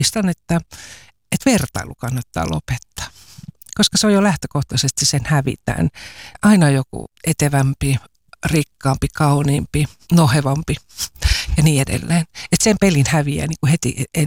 muistan, että vertailu kannattaa lopettaa. Koska se on jo lähtökohtaisesti, sen hävitään. Aina joku etevämpi, rikkaampi, kauniimpi, nohevampi ja niin edelleen. Että sen pelin häviää niin kuin heti